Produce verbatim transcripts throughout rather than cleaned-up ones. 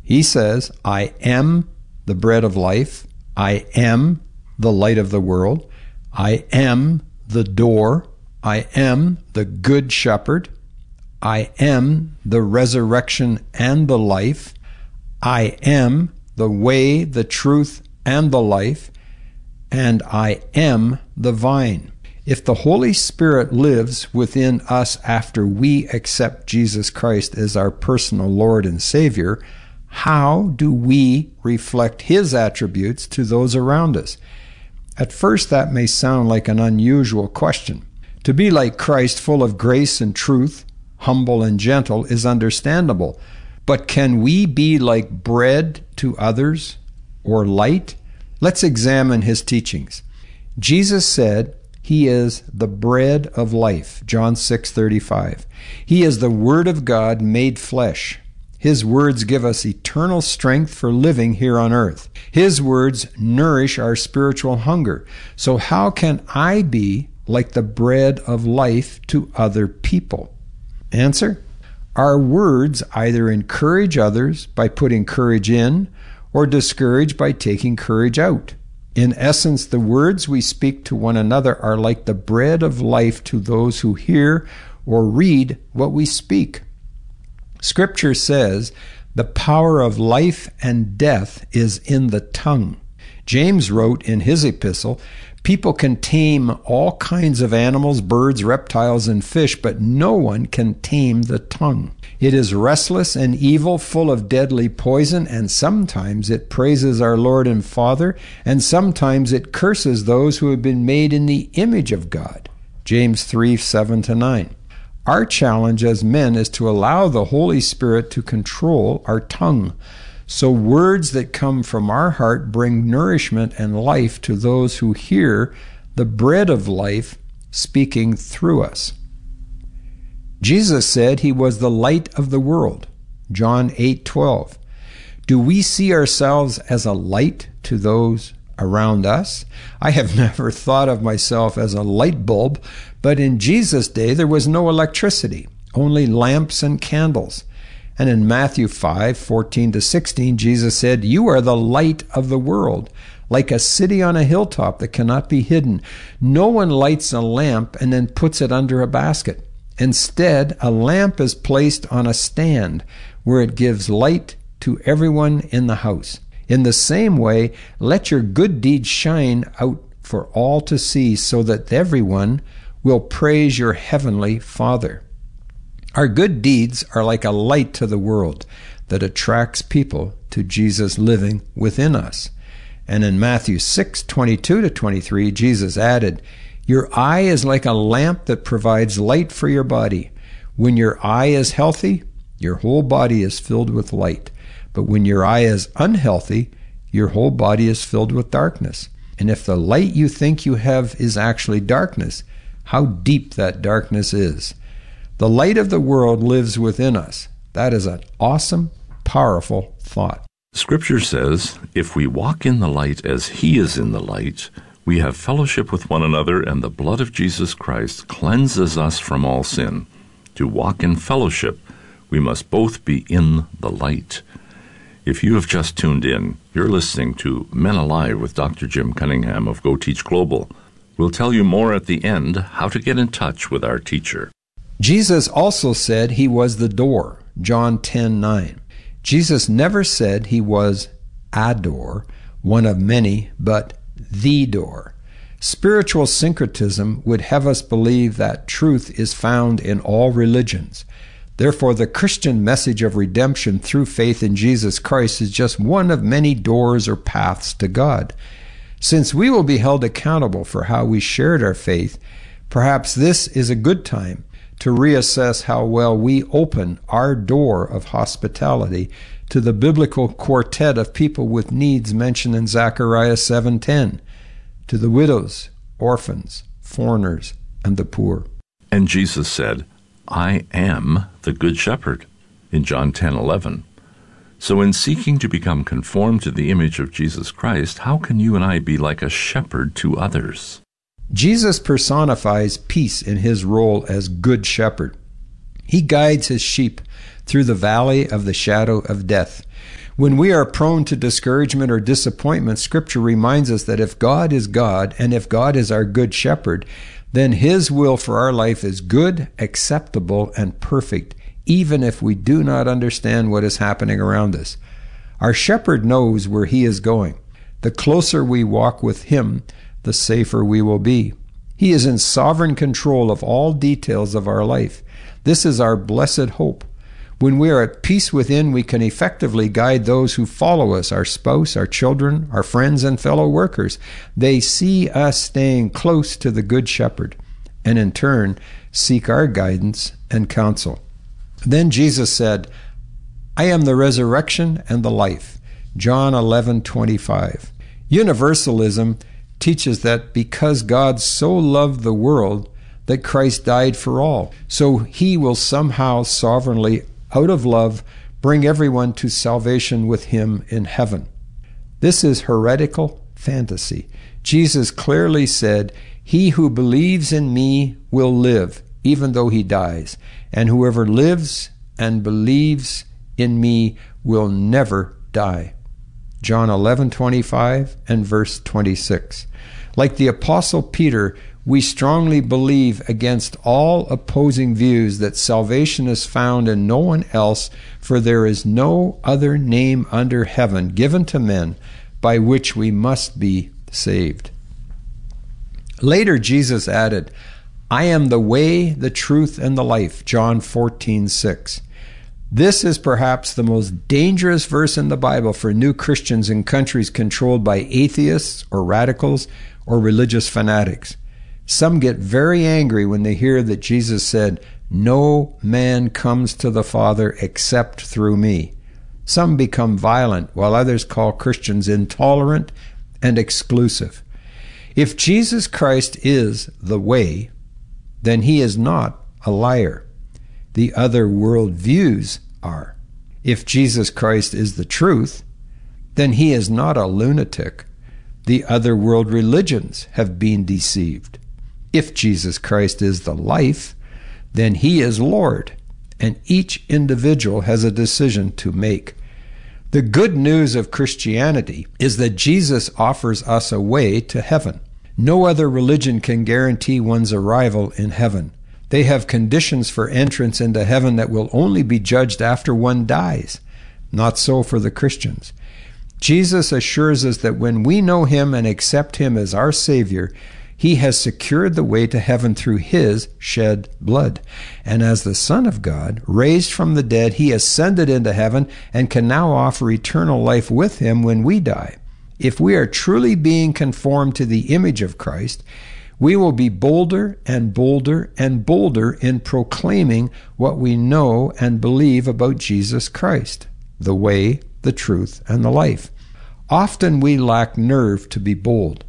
He says, I am the bread of life. I am the light of the world. I am the door. I am the good shepherd. I am the resurrection and the life. I am the way, the truth, and the life. And I am the vine. If the Holy Spirit lives within us after we accept Jesus Christ as our personal Lord and Savior, how do we reflect His attributes to those around us? At first, that may sound like an unusual question. To be like Christ, full of grace and truth, humble and gentle, is understandable. But can we be like bread to others or light? Let's examine His teachings. Jesus said He is the bread of life, John six thirty-five. He is the Word of God made flesh. His words give us eternal strength for living here on earth. His words nourish our spiritual hunger. So how can I be like the bread of life to other people? Answer: our words either encourage others by putting courage in, or discourage by taking courage out. In essence, the words we speak to one another are like the bread of life to those who hear or read what we speak. Scripture says the power of life and death is in the tongue. James wrote in his epistle, people can tame all kinds of animals, birds, reptiles, and fish, but no one can tame the tongue. It is restless and evil, full of deadly poison, and sometimes it praises our Lord and Father, and sometimes it curses those who have been made in the image of God. James three, seven to nine. Our challenge as men is to allow the Holy Spirit to control our tongue, so words that come from our heart bring nourishment and life to those who hear the bread of life speaking through us. Jesus said He was the light of the world, John eight twelve. Do we see ourselves as a light to those around us? I have never thought of myself as a light bulb, but in Jesus' day there was no electricity, only lamps and candles. And in Matthew five fourteen to sixteen, Jesus said, you are the light of the world, like a city on a hilltop that cannot be hidden. No one lights a lamp and then puts it under a basket. Instead, a lamp is placed on a stand where it gives light to everyone in the house. In the same way, let your good deeds shine out for all to see, so that everyone will praise your heavenly Father. Our good deeds are like a light to the world that attracts people to Jesus living within us. And in Matthew six twenty-two to twenty-three, Jesus added, your eye is like a lamp that provides light for your body. When your eye is healthy, your whole body is filled with light. But when your eye is unhealthy, your whole body is filled with darkness. And if the light you think you have is actually darkness, how deep that darkness is. The light of the world lives within us. That is an awesome, powerful thought. Scripture says, if we walk in the light as He is in the light, we have fellowship with one another, and the blood of Jesus Christ cleanses us from all sin. To walk in fellowship, we must both be in the light. If you have just tuned in, you're listening to Men Alive with Doctor Jim Cunningham of Go Teach Global. We'll tell you more at the end how to get in touch with our teacher. Jesus also said He was the door, John ten nine. Jesus never said He was a door, one of many, but the door. Spiritual syncretism would have us believe that truth is found in all religions. Therefore, the Christian message of redemption through faith in Jesus Christ is just one of many doors or paths to God. Since we will be held accountable for how we shared our faith, perhaps this is a good time to reassess how well we open our door of hospitality to the biblical quartet of people with needs mentioned in Zechariah seven ten, to the widows, orphans, foreigners, and the poor. And Jesus said, I am the Good Shepherd, in John ten eleven. So in seeking to become conformed to the image of Jesus Christ, how can you and I be like a shepherd to others? Jesus personifies peace in His role as Good Shepherd. He guides His sheep through the valley of the shadow of death. When we are prone to discouragement or disappointment, Scripture reminds us that if God is God and if God is our good shepherd, then His will for our life is good, acceptable, and perfect, even if we do not understand what is happening around us. Our shepherd knows where he is going. The closer we walk with him, the safer we will be. He is in sovereign control of all details of our life. This is our blessed hope. When we are at peace within, we can effectively guide those who follow us, our spouse, our children, our friends, and fellow workers. They see us staying close to the Good Shepherd, and in turn, seek our guidance and counsel. Then Jesus said, I am the resurrection and the life. John eleven twenty-five. Universalism teaches that because God so loved the world, that Christ died for all, so He will somehow sovereignly, out of love, bring everyone to salvation with Him in heaven. This is heretical fantasy. Jesus clearly said, He who believes in me will live, even though he dies, and whoever lives and believes in me will never die. John eleven twenty-five and verse twenty-six. Like the Apostle Peter, we strongly believe against all opposing views that salvation is found in no one else, for there is no other name under heaven given to men by which we must be saved. Later, Jesus added, I am the way, the truth, and the life. John fourteen six. This is perhaps the most dangerous verse in the Bible for new Christians in countries controlled by atheists or radicals or religious fanatics. Some get very angry when they hear that Jesus said, No man comes to the Father except through me. Some become violent, while others call Christians intolerant and exclusive. If Jesus Christ is the way, then He is not a liar. The other worldviews are. If Jesus Christ is the truth, then He is not a lunatic. The other world religions have been deceived. If Jesus Christ is the life, then He is Lord, and each individual has a decision to make. The good news of Christianity is that Jesus offers us a way to heaven. No other religion can guarantee one's arrival in heaven. They have conditions for entrance into heaven that will only be judged after one dies. Not so for the Christians. Jesus assures us that when we know Him and accept Him as our Savior, He has secured the way to heaven through His shed blood. And as the Son of God, raised from the dead, He ascended into heaven and can now offer eternal life with Him when we die. If we are truly being conformed to the image of Christ, we will be bolder and bolder and bolder in proclaiming what we know and believe about Jesus Christ, the way, the truth, and the life. Often we lack nerve to be bold.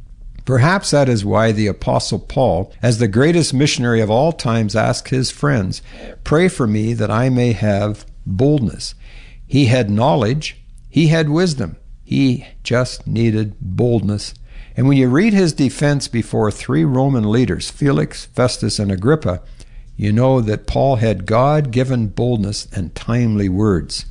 Perhaps that is why the Apostle Paul, as the greatest missionary of all times, asked his friends, Pray for me that I may have boldness. He had knowledge, he had wisdom, he just needed boldness. And when you read his defense before three Roman leaders, Felix, Festus, and Agrippa, you know that Paul had God-given boldness and timely words.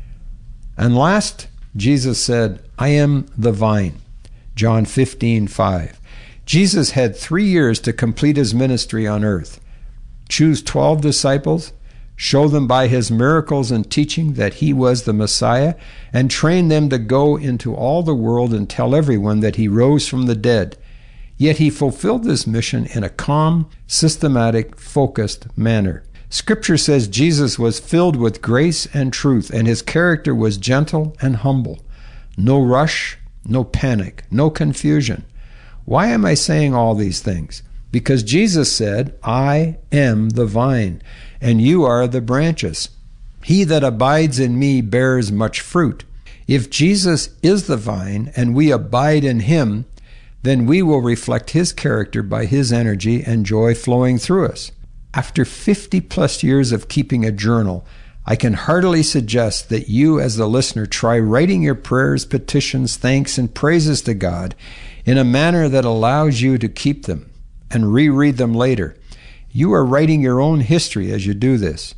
And last, Jesus said, I am the vine. John fifteen five. Jesus had three years to complete his ministry on earth. Choose twelve disciples, show them by his miracles and teaching that he was the Messiah, and train them to go into all the world and tell everyone that he rose from the dead. Yet he fulfilled this mission in a calm, systematic, focused manner. Scripture says Jesus was filled with grace and truth, and his character was gentle and humble. No rush, no panic, no confusion. Why am I saying all these things? Because Jesus said, I am the vine, and you are the branches. He that abides in me bears much fruit. If Jesus is the vine and we abide in him, then we will reflect his character by his energy and joy flowing through us. After fifty plus years of keeping a journal, I can heartily suggest that you as the listener try writing your prayers, petitions, thanks, and praises to God in a manner that allows you to keep them and reread them later. You are writing your own history as you do this.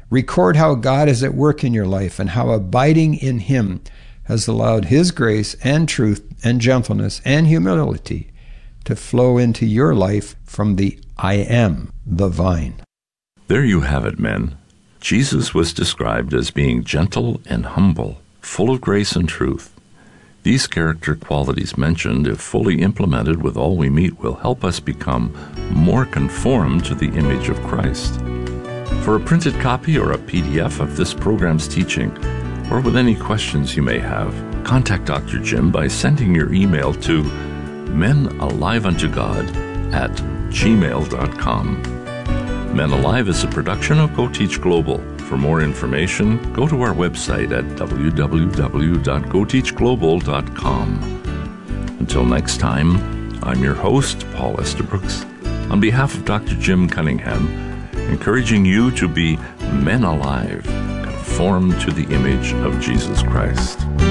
Record how God is at work in your life and how abiding in Him has allowed His grace and truth and gentleness and humility to flow into your life from the I am, the vine. There you have it, men. Jesus was described as being gentle and humble, full of grace and truth. These character qualities mentioned, if fully implemented with all we meet, will help us become more conformed to the image of Christ. For a printed copy or a P D F of this program's teaching, or with any questions you may have, contact Doctor Jim by sending your email to menaliveuntogod at gmail dot com. Men Alive is a production of Go Teach Global. For more information, go to our website at w w w dot go teach global dot com. Until next time, I'm your host, Paul Estabrooks, on behalf of Doctor Jim Cunningham, encouraging you to be men alive, conformed to the image of Jesus Christ.